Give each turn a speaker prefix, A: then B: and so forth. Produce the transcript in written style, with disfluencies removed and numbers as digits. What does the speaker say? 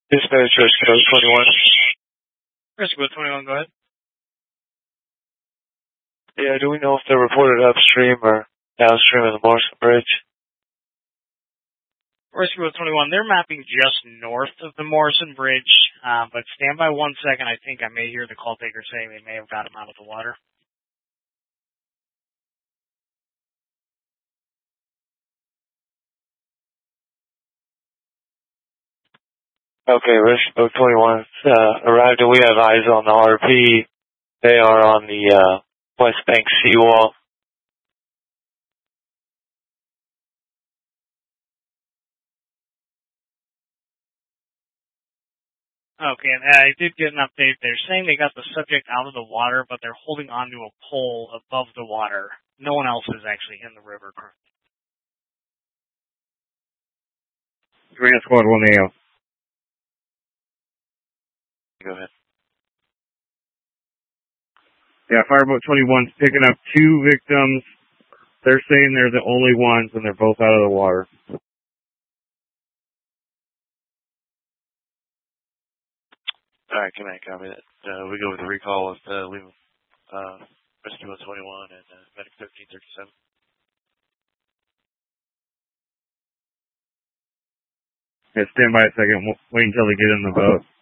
A: Dispatch, Rescue 21.
B: Rescue 21, go ahead.
A: Yeah, do we know if they're reported upstream or downstream of the Morrison Bridge?
B: Rescue 21, they're mapping just north of the Morrison Bridge, but stand by 1 second. I think I may hear the call taker saying they may have got him out of the water.
A: Okay, Rescue 21 arrived and we have eyes on the RP. They are on the West Bank seawall.
B: Okay, and I did get an update. They're saying they got the subject out of the water, but they're holding onto a pole above the water. No one else is actually in the river currently.
C: Green Squad 1 AO.
A: Go ahead.
C: Yeah, Fireboat 21's picking up 2 victims. They're saying they're the only ones, and they're both out of the water.
A: Alright, can I copy that? We go with the recall with Rescue 121 and Medic 1337.
C: Yeah, stand by a second. Wait until they get in the boat.